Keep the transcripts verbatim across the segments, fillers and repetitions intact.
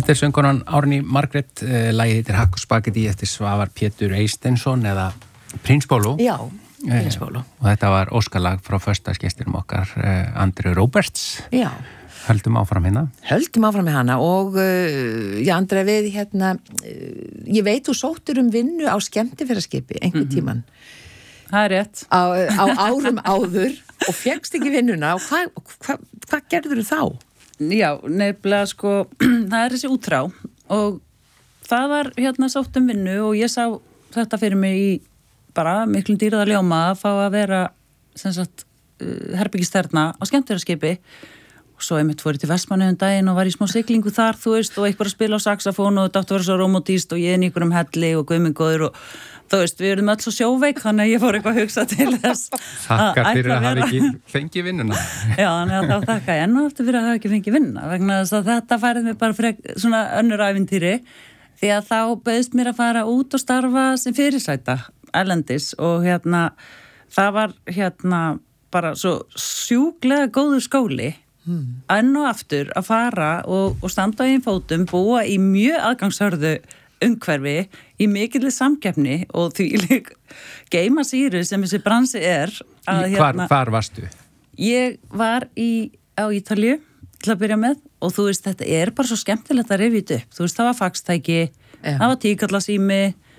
Þetta er söngunan Árný Margrét, lagið heitir Hakk og spagetti eftir Svavar Pétur Eysteinsson eða Prins Bólo. Já, Prins Bólo. Og þetta var óskalag frá föstudagsgestinum okkar, Andri Róberts. Já. Höldum áfram hérna. Höldum áfram með hana og uh, já, Andri, við hérna, uh, ég veit þú sóttir um vinnu á skemmtiferaskipi einhvern tíman. Það er rétt. Á, á árum áður og fékkst ekki vinnuna og hvað hva, hva gerður þú þá? Já, nefnilega sko, það er þessi útrá og það var hérna sótt um vinnu og ég sá þetta fyrir mig í bara miklum dýraða ljóma að fá að vera sem sagt herbyggisterna á skemmtiferaskipi og svo einmitt fór ég til Vestmannaeyja um daginn og var í smá siglingu þar, þú veist, og einhver að spila á saxofón og þetta átti að vera svo romantískt og ég er í einhverjum helli og guðmingóður og þú veist, við erum öll svo sjóveik, þannig að ég fór eitthvað að hugsa til þess Þakka fyrir að hafa ekki fengið vinnuna. Já, þannig að þá þakka ég enn og aftur fyrir að hafa ekki fengið vinnuna vegna þess að þetta færið mér bara fyrir svona önnur ævintýri því að þá bauðst mér að fara út og starfa sem fyrirsæta erlendis og hérna það var hérna bara svo sjúklega góður skóli hmm. enn og aftur að fara og, og standa á einn fótum, búa í mjög aðgangshörðu umhverfi í mikilli samkeppni og því líka geima sýru sem þessi bransi er að, hvar, hérna, hvar varstu? Ég var í, á Ítalíu til að byrja með og þú veist þetta er bara svo skemmtilegt að rifja þetta upp þú veist það var faxtæki, yeah. það var tíkallasími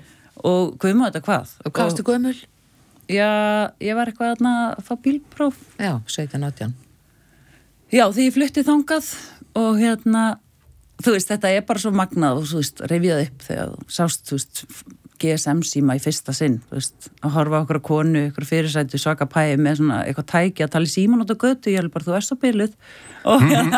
og hvað maður þetta hvað og hvað varstu gömul? Já, ég var eitthvað að fá bílpróf Já, sautján átján Já, því ég flutti þangað og hérna þú veist, þetta er bara svo magnað og þú veist, reyfið upp þegar þú sást, þú veist, G S M síma í fyrsta sinn, þú veist, að horfa okkur að konu, okkur fyrirsætu, svaka pæi með svona eitthvað tæki að tala í síman út á götu, ég held bara, þú ert svo byluð og hérna,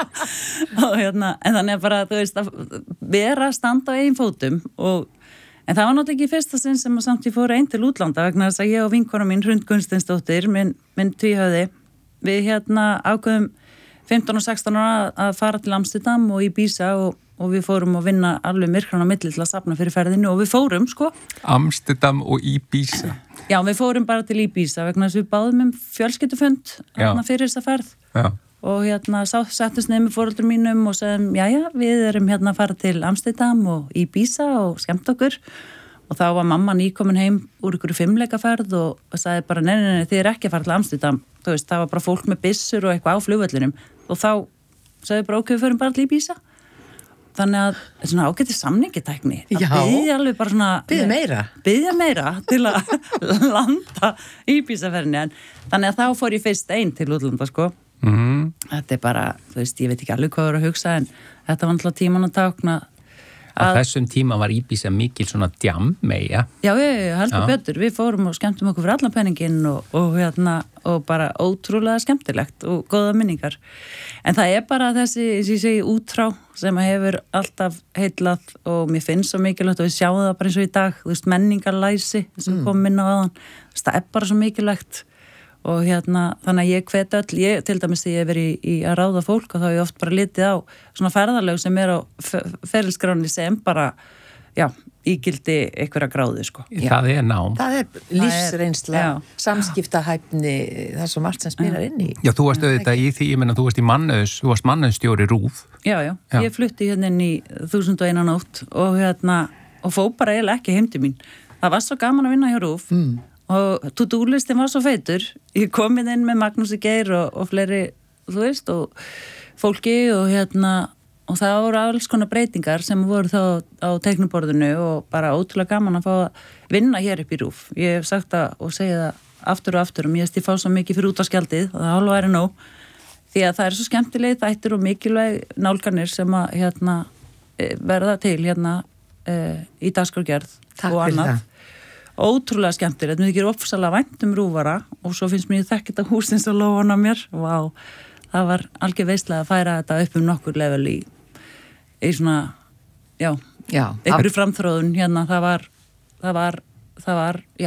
og hérna, en þannig að bara, þú veist, að vera að standa á eigin fótum og, en það var náttúrulega ekki í fyrsta sinn sem að samt ég fór einn til útlanda vegna þess að ég og vinkona mín, Hrund Gunnsteinsdóttir, minn, minn tvíhöfði, við hérna ákveðum fimmtán og sextán ára að fara til Amsterdam og Ibiza og, og við fórum að vinna alveg myrkran á milli til að safna fyrir ferðinu og við fórum, sko. Amsterdam og Ibiza? Já, við fórum bara til Ibiza vegna þess að við báðum um fjölskyldufund hérna fyrir þessa ferð Já. Og hérna sá, settist niður með foreldrum mínum og segðum, jæja, við erum hérna að fara til Amsterdam og Ibiza og skemmt okkur og þá var mamma nýkomin heim úr ykkur fimmleikaferð og sagði bara, nei, nei, nei, þið er ekki að fara til Amsterdam. Þú veist, það var bara fólk með byssur og eitthvað á flugvellinum og þá sagði bara, ok, við förum bara til Ibiza. Þannig að þetta er svona ágæti samningitækni. Það byggði alveg bara svona... Byggði meira. Byggði meira til að landa Ibiza-ferðinni. En þannig að þá fór ég fyrst einn til útlanda, sko. Mm. Þetta er bara, þú veist, ég veit ekki alveg hvað var að hugsa en þetta var náttúrulega tíman að tákna Á þessum tíma var Ibiza mikil svona djammeyja. Já, ég heldur betur. Við fórum og skemmtum okkur fyrir allan penninginn og, og, hérna, og bara ótrúlega skemmtilegt og góða minningar. En það er bara þessi, þessi segi, útrá sem hefur alltaf heillað og mér finnst svo mikilvægt og við sjáum það bara eins og í dag, þú veist, menningarlæsi sem mm. kom inn á aðan. Það er bara svo mikilvægt og hérna, þannig að ég hvet öll, ég til dæmis því ég hef verið í, í að ráða fólk og þá hef ég oft bara litið á svona ferðalög sem er á ferilskráni sem bara, já, ígildi einhverja gráðu, sko. Það er nám. Það er lífsreynsla, samskiptahæfni, það er svo margt sem spilar inn í. Já, þú varst auðvitað í því, ég menna, þú varst í mannauðs, þú varst mannauðsstjóri RÚV. Já, já, já, ég flutti hérna inn í þúsund og eina nótt og hérna, og fó bara eiginlega ekki heim til mín. Það var svo gaman að vinna hjá RÚV. Mm. Og to-do-listin var svo feitur ég kom inn með Magnúsi Geir og, og fleiri, þú veist, og fólki og hérna og það voru alls konar breytingar sem voru þá á teiknuborðinu og bara ótrúlega gaman að fá að vinna hér upp í RÚV. Ég hef sagt það og segið það aftur og aftur og mér stíð fá svo mikið fyrir útvarpsgjaldið og það hálfa væri nóg því að það er svo skemmtileg þættir og mikilvæg nálganir sem að hérna verða til hérna e, í dagskrárgerð og annað. Ótrúlega skemmtilegt, mér þykir ofsalega vænt um RÚVara og svo finnst mér þekkt þetta húsins og lóan á mér. Vá, það var algjör veislega að færa þetta upp um nokkur level í, í svona, já, já einhverju framþróðun hérna, það var, það var, það var, já,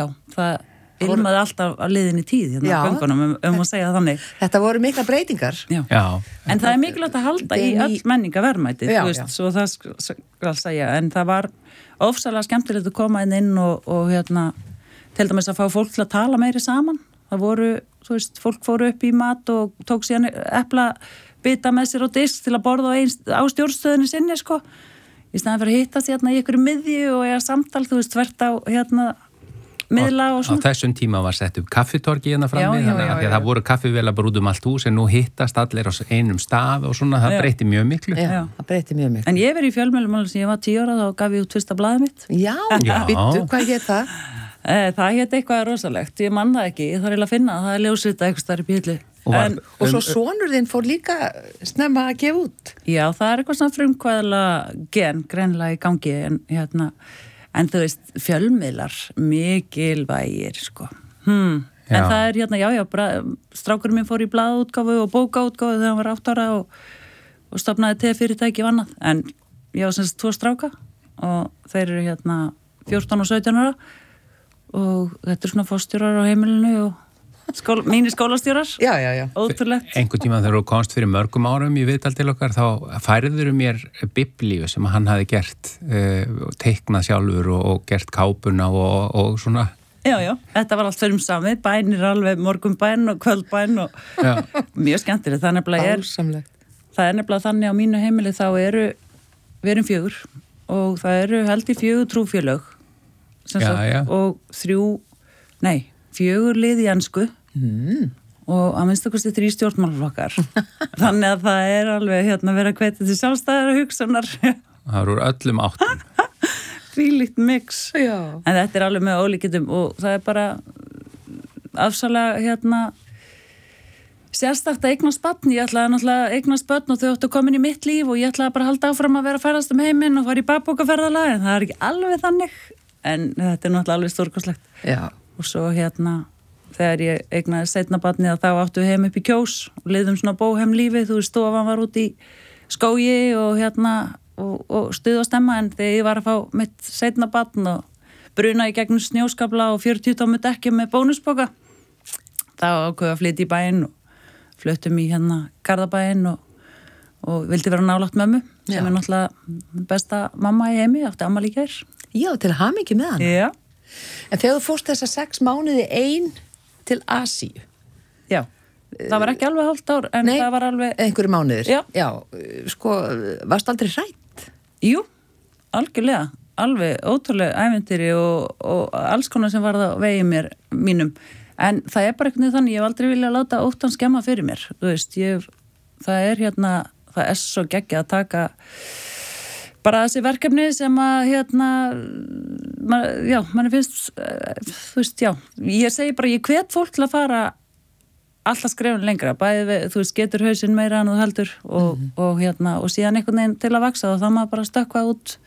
það ilmaði alltaf að liðinni tíð hérna á göngunum, um, um að segja þannig. Þetta voru mikla breytingar. Já, já. En það er mikilvægt að halda í öll menningaverðmætið, þú veist, svo það skal segja, en það var ofsalega skemmtilegt að koma inn inn og, og hérna, til dæmis að fá fólk til að tala meiri saman. Það voru, þú veist, fólk fóru upp í mat og tók síðan epla bita með sér á disk til að borða á, einst, á stjórnstöðinu sinni sko, í staðan fyrir að hittast hérna í ykkur miðju og eiga samtal, þú veist, tvert á hérna miðla og svona. Á þessum tíma var sett upp kaffitorgi hérna frammi, já, já, þannig að, já, já. að það voru kaffivélar bara út um allt hús en nú hittast allir á einum stað og svona, það Já. breyti mjög miklu. Já, Já. það breyti mjög miklu. En ég verið í fjölmiðlum alveg sem ég var tíu ára, þá gaf ég út fyrsta blaðið mitt. Já, Já. byttu, hvað hétt það? Eh, það hétt eitthvað rosalegt, ég man það ekki, ég þarf eiginlega að finna, það er ljósvita eitthvað starf í bíli. Og var- En Og svo sonur þinn fór líka snemma að gefa út. já, það er eitthvað svona frumkvæðilega gen, greinlega í gangi, en hérna, en þú veist, fjölmiðlar, mikilvægir, sko. Hmm. En Já. það er hérna, já, já, bra, strákurinn minn fór í blaðútgáfu og bókaútgáfu þegar hann var átt ára og, og stofnaði te-fyrirtæki og annað, en ég á semst tvo stráka og þeir eru hérna fjórtán og sautján ára og þetta er svona fórstjórar á heimilinu og skól, mínir skólastjórar, Já, já, já. ótrúlegt. Einhvern tíma þegar þú komst fyrir mörgum árum í viðtal til okkar, þá færiður mér biblíu sem hann hafi gert, uh, teiknað sjálfur og, og gert kápuna og, og svona. Já, já, þetta var allt fyrir um samið, bænir alveg morgunbæn og kvöldbæn og Já. mjög skemmtilegt, það er nefnilega er, Ásamlegt. það er nefnilega þannig á mínu heimili þá eru, við erum fjögur og það eru held í fjögur trúfélög sem Já, sagt, já. og þrjú, nei, fjögur lið í ensku Mm. og að minnst okkur þrý stjórnmálaflokkar þannig að það er alveg hérna verið að hvetja til sjálfstæðara hugsunar Það eru úr öllum áttum. fílíkt mix Já. en þetta er alveg með ólíkitum og það er bara afsalega hérna sérstakt að eignast barn, ég ætlaði náttúrulega að eignast barn og þau áttu komin í mitt líf og ég ætlaði bara að halda áfram að vera að ferðast um heiminn og fara í babbókaferðalag en það er ekki alveg þannig en þetta er náttúrulega alveg stórkostlegt Já. og svo hérna þegar ég eignaði seinna barnið að þá áttu við heim upp í Kjós og liðum svona bóheimlífi, þú veist, stofan var út í skógi og hérna og, og stuð og stemma en þegar ég var að fá mitt seinna barn og bruna í gegnum snjóskabla og fjörutíu tómu dekki með bónusboka þá ákveði að flytja í bæinn og fluttum í hérna Garðabæinn og, og vildi vera nálægt mömmu sem Já. er náttúrulega besta mamma í heimi, átti amma líka er. Já, til hamingju með hana. Já. En þegar þú fórst þessa sex mánuði ein til Asíu, Já, það var ekki alveg hálft ár en Nei. það var alveg, einhverju mánuðir. Já. Já, sko, varst aldrei hrætt? jú, algjörlega, alveg ótrúlega ævintýri og, og alls konar sem var það vegið mér mínum. En það er bara eitthvað þannig, ég hef aldrei viljað láta óttan skemma fyrir mér. Þú veist, ég, það er hérna, það er svo geggjað að taka bara þessi verkefni sem að hérna, man, já, mann finnst, þú veist, já, ég segi bara, ég hvet fólk til að fara alltaf skrefun lengra, bæði við, þú veist, getur hausinn meira en þú heldur og, mm. og, og hérna, og síðan einhvern veginn til að vaksa og þá maður bara stökkva út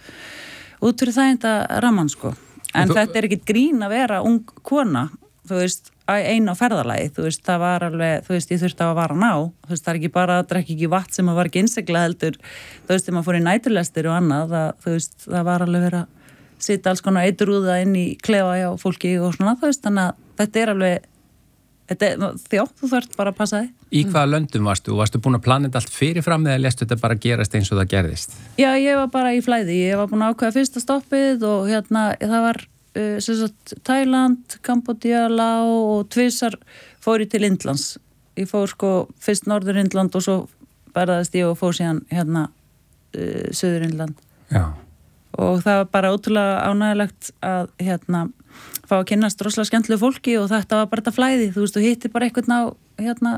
út fyrir það enda ramman, sko. En þú, þetta er ekkit grín að vera ung kona, þú veist, einu á ferðalagi, þú veist, það var alveg, þú veist, ég þurfti að vara ná, þú veist, það er ekki bara að drekka ekki vatn sem að var ekki innsigla heldur, þú veist, þegar maður fór í næturlestir og annað, það, þú veist, það var alveg verið að sitja alls konar eiturúða inn í klefa hjá fólki og svona, þú veist, þannig að þetta er alveg, þetta er, þjó, þú þarft bara að passa þig. Í hvaða löndum varstu? Varstu búin að plana þetta allt fyrirfram eða lestu þetta bara gerast eins og það gerðist? Já, ég var bara í flæði, ég var búin að ákveða fyrsta stoppið og hérna, það var uh, sem sagt, Tæland, Kambodja, Lá og tvisar fór ég til Indlands. Ég fór sko fyrst Norður Indland og svo berðaðist ég og fór síðan hérna uh, Suður Indland. Já. Og það var bara ótrúlega ánægilegt að hérna fá að kynnast rosalega skemmtilegu fólki og þetta var bara þetta flæði, þú veist, þú hittir bara eitthvað á hérna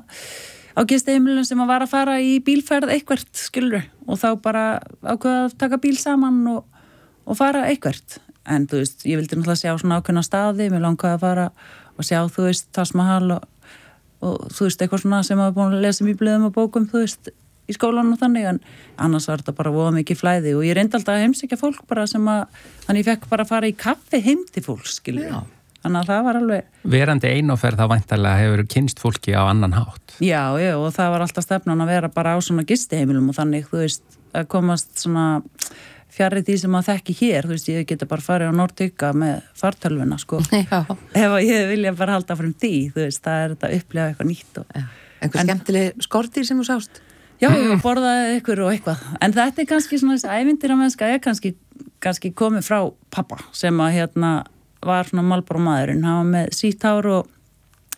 á gistiheimilinu sem að var að fara í bílferð eitthvert, skilur, og þá bara ákveða að taka bíl saman og, og fara eitthvert, en þú veist, ég vildi náttúrulega sjá svona ákveðna staði, mér langaði að fara og sjá, þú veist, Taj Mahal og, og þú veist, eitthvað svona sem að búin að lesa mjög blöðum og bókum, þú veist, í skólanum og þannig, en annars var þetta bara voða mikið flæði og ég reyndi alltaf að heimsækja fólk bara sem að, þannig ég fekk bara að fara í kaffi heim til fólks, skilur. Já. Þannig að það var alveg... Verandi einoferð þá væntanlega hefur kynst fólki á annan hátt. Já, já, og það var alltaf stefnan að vera bara á svona gistiheimilum og þannig, þú veist, að komast svona fjarri því sem að þekki hér, þú veist, ég geta bara farið á Nordica með fartölvuna, sko. Já. Ef ég vilja bara halda frem því, þú veist, það er þetta að upplega eitthvað nýtt og... Já. Einhver En- skemmtileg skordýr sem þú sást? Já, ég borðaði ykkur og eitthvað. En þetta er kannski svona þessi ævintýramennska er kannski, kannski komið frá pappa sem að hérna var svona Marlboro maðurinn. Hann var með sítt hár og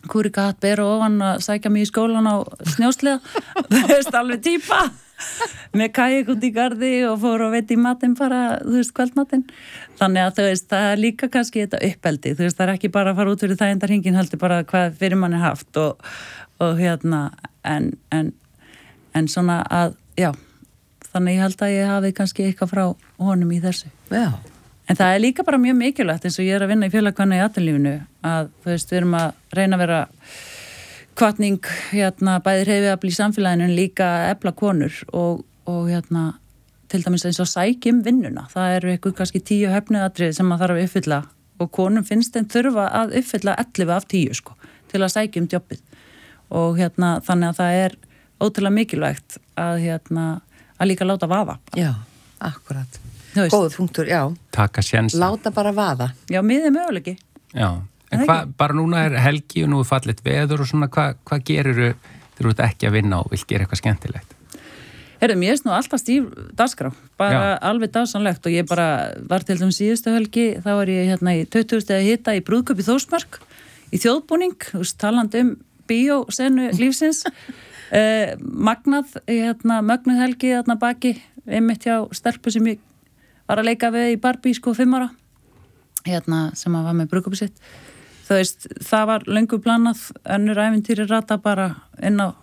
kúrikahatt bera ofan að sækja mig í skólan á snjósliða þú veist, alveg típa með kajik út í garði og fór og veit í matinn bara, þú veist, kvöldmatinn þannig að þú veist, það er líka kannski þetta uppeldi, þú veist, það er ekki bara að fara út fyrir þægindarhingin, heldur bara hvað fyrir mann er haft og, og hérna en, en, en svona að, já þannig ég held að ég hafi kannski eitthvað frá honum í þessu. Já. En það er líka bara mjög mikilvægt eins og ég er að vinna í félagskvenna í atvinnulífinu að þú veist, við erum að reyna að vera hvatning, hérna, bæði hreyfiafl í samfélaginu en líka efla konur og, og hérna, til dæmis eins og sækjum vinnuna. Það eru eitthvað kannski tíu hefnuðatriði sem maður þarf að uppfylla og konum finnst þeim þurfa að uppfylla ellefu af tíu sko, til að sækjum jobbið. Og hérna, þannig að það er ótrúlega mikilvægt að hérna, að líka láta vaða. Já, akkurat. Góð punktur, já. Taka sjensa. Láta bara vaða. Já, miðið möguleiki. Já, en hvað, bara núna er helgi og nú er fallit veður og svona, hvað hva gerir þú ert ekki að vinna og vilt gera eitthvað skemmtilegt? Herðu, mér er nú alltaf stíf dagskrá, bara já. Alveg dásanlegt og ég bara var til þeim síðustu helgi, þá var ég hérna í tuttugu stiga hita í brúðkaup í Þórsmörk, í þjóðbúning, þú veist, talandi um bíósenu lífsins. Uh, magnað, hérna, mögnuð helgi þarna baki, einmitt hjá stelpu sem ég var að leika við í Barbie sko fimm ára hérna, sem að var með brúðkaupi sitt þú veist, það var löngu planað önnur ævintýri rata bara inn á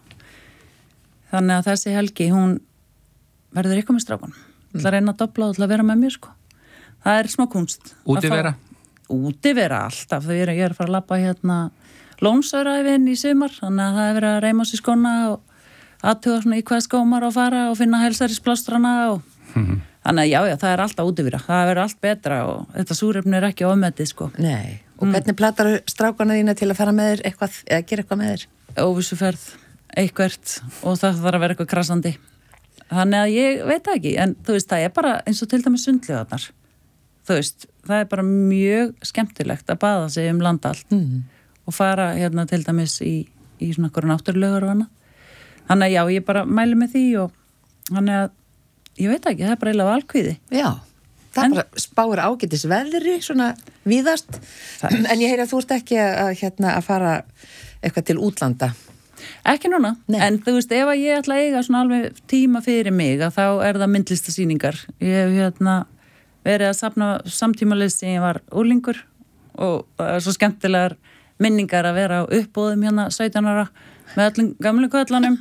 þannig að þessi helgi, hún verður eitthvað með strákunum mm. til að reyna að dobla og til að vera með mér sko það er smá kunst Útivera? Útivera alltaf, þau eru, ég er að fara að labba hérna Lónsöræfin í sumar, þannig að það er verið að reyma sér skóna og aðtuga svona í hvað skómar og fara og finna helsærisplástrana og mm-hmm. þannig að já, já, það er alltaf útivera, það verður allt betra og þetta súrefni er ekki ofmetið sko. Nei, og mm. hvernig platar strákana þína til að fara með þér eitthvað, eða gera eitthvað með þér? Óvissuferð, eitthvert og það þarf að vera eitthvað krassandi. Þannig að ég veit það ekki, en þú veist, það er bara eins og til dæmis sundlaugarnar. Þú veist, það er bara mjög skemmtilegt að baða sig um landa allt. Mm. Og fara hérna til dæmis í, í svona okkur náttúrulaugar og annað. Þannig að já, ég bara mæli með því og þannig að ég veit ekki, það er bara eiginlega valkvíði. Já, það en, bara spáir ágætis veðri svona víðast, en ég heyri að þú ert ekki að, hérna, að fara eitthvað til útlanda. Ekki núna, Nei. En þú veist, ef að ég ætla að eiga svona alveg tíma fyrir mig að þá er það myndlistasýningar. Ég hef hérna verið að safna samtímalist sem ég var úlingur og það er svo skemmtilegar minningar að vera á uppbóðum hérna sautján ára með öllum gamlu köllanum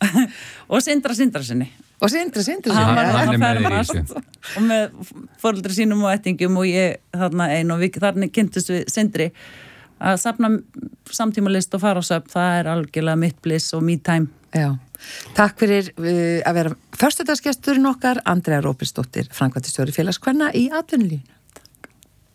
og Sindra Sindra sinni. Og Sindra Sindra sinni. Hann var hann að fermast og með foreldri sínum og ættingum og ég þarna ein og við þarna kynntust við Sindri að safna samtímalist og fara á söfn, það er algjörlega mitt bliss og me time. Já. Takk fyrir uh, að vera föstudagsgesturinn okkar, Andrea Róbertsdóttir, framkvæmdastjóri félagskvenna í atvinnulífinu.